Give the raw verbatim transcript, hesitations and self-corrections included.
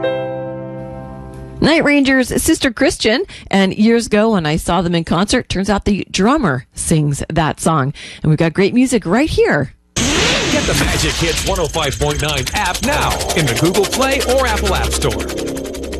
Night Ranger's Sister Christian, and years ago when I saw them in concert, turns out the drummer sings that song. And we've got great music right here. Get the Magic Hits one oh five point nine app now in the Google Play or Apple App Store.